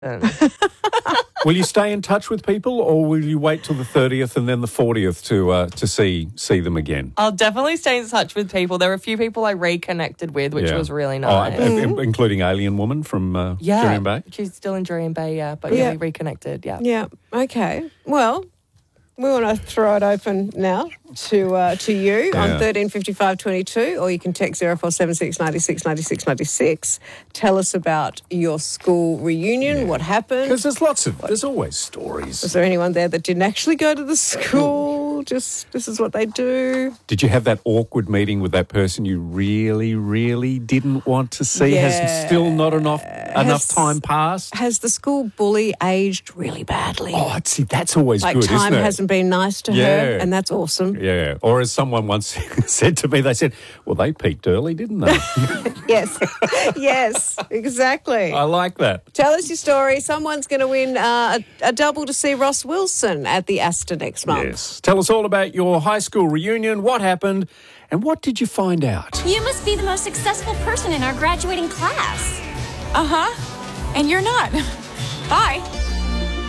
Will you stay in touch with people, or will you wait till the 30th and then the 40th to see them again? I'll definitely stay in touch with people. There were a few people I reconnected with, which was really nice. Including Alien Woman from Jurien Bay? She's still in Jurien Bay, but we reconnected, Yeah, okay. Well, we want to throw it open now to you on 135522, or you can text 0476 96 96 96. Tell us about your school reunion, what happened. Because there's always stories. Was there anyone there that didn't actually go to the school? Just, this is what they do. Did you have that awkward meeting with that person you really, really didn't want to see? Yeah. Has still not enough time passed? Has the school bully aged really badly? Oh, see, that's always good, isn't it? Time hasn't been nice to her, and that's awesome. Yeah. Or as someone once said to me, they said, well, they peaked early, didn't they? Yes, exactly. I like that. Tell us your story. Someone's going to win a double to see Ross Wilson at the Astor next month. Yes. Tell us all about your high school reunion, what happened, and what did you find out? You must be the most successful person in our graduating class. Uh-huh. And you're not. Bye.